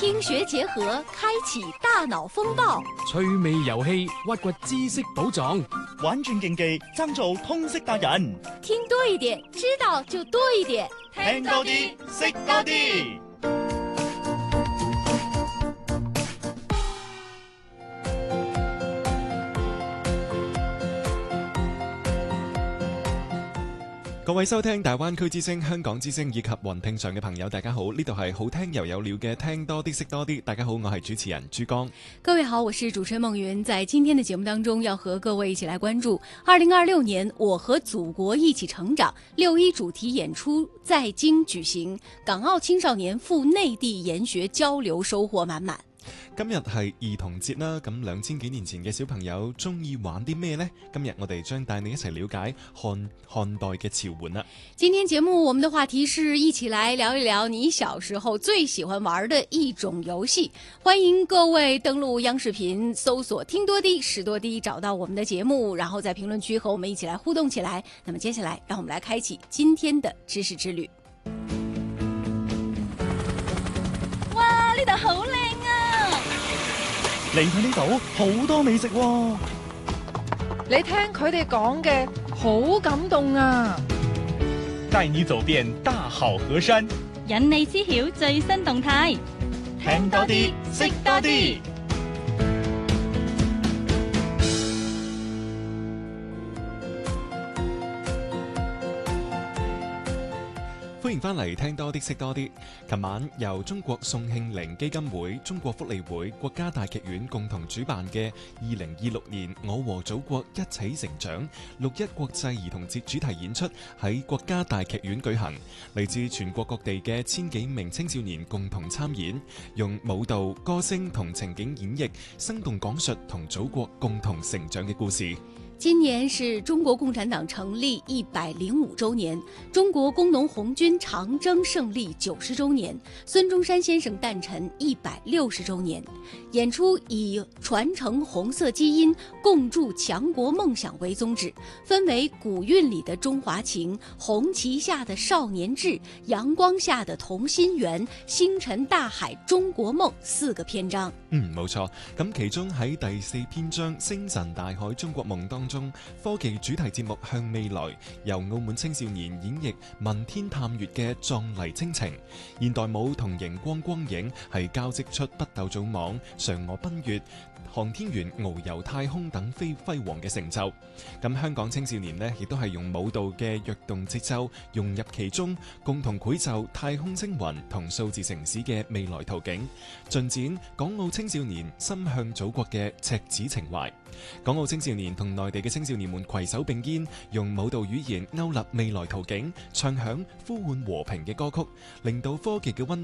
聽學結合，開啟大腦風暴， 趣味遊戲，挖掘知識寶藏， 玩轉競技，爭做通識達人。 聽多一點，知道就多一點， 聽多啲，識多啲。 各位收聽大灣區之聲、香港之聲以及雲聽上嘅朋友，大家好，呢度係好聽又有料嘅聽多啲識多啲。大家好，我係主持人朱江。 各位好，我是主持人孟云。在今天的節目當中，要和各位一起來關注2026年我和祖國一起成長6·1主題演出在京舉行，港澳青少年赴內地研學交流收穫滿滿。 今日係兒童節啦，咁2000幾年前嘅小朋友中意玩啲咩呢？今日我哋將帶你一齊了解漢代嘅潮玩啦。 今天節目我們的話題是一起來聊一聊你小時候最喜歡玩的一種遊戲。歡迎各位登錄央視頻搜索聽多啲識多啲，找到我們的節目，然後在評論區和我們一起來互動起來。那麼接下來讓我們來開啟今天的知識之旅。哇，呢度好靚啊！ 嚟佢呢度好多美食喎， 你聽佢哋講嘅好感動啊！ 帶你走遍大好河山， 引你知曉最新動態， 聽多啲，識多啲。 歡迎翻嚟聽多啲識多啲。琴晚由中國宋慶齡基金會、中國福利會、國家大劇院共同主辦嘅2026年我和祖國一起成長6·1國際兒童節主題演出喺國家大劇院舉行，嚟自全國各地嘅1000幾名青少年共同參演，用舞蹈、歌聲同情景演繹，生動講述同祖國共同成長嘅故事。 今年是中國共產黨成立105週年，中國工農紅軍長征勝利90週年，孫中山先生誕辰160週年。演出以傳承紅色基因、共築強國夢想為宗旨，分為古韻裏的中華情、紅旗下的少年志、陽光下的同心圓、星辰大海中國夢4個篇章。 冇錯。咁其中喺第4篇章星辰大海中國夢當中，科技主題節目向未來，由澳門青少年演繹問天探月嘅壯麗征程，現代舞同熒光光影係交織出北斗組網、嫦娥奔月、航天員遨遊太空等輝煌嘅成就。咁香港青少年呢，亦都係用舞蹈嘅躍動節奏融入其中，共同繪就太空星雲同數字城市嘅未來圖景，盡展港澳青少年心向祖國嘅赤子情懷。港澳青少年同內地嘅青少年們攜手並肩，用舞蹈語言勾勒未來圖景，唱響呼喚和平嘅歌曲，令到科技嘅溫